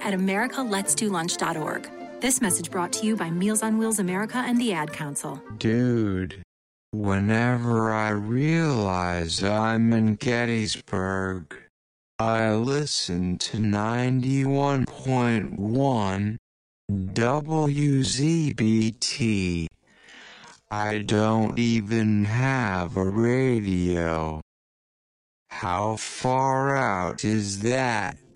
at americaletsdolunch.org. This message brought to you by Meals on Wheels America and the Ad Council. Dude, whenever I realize I'm in Gettysburg, I listen to 91.1 WZBT. I don't even have a radio. How far out is that?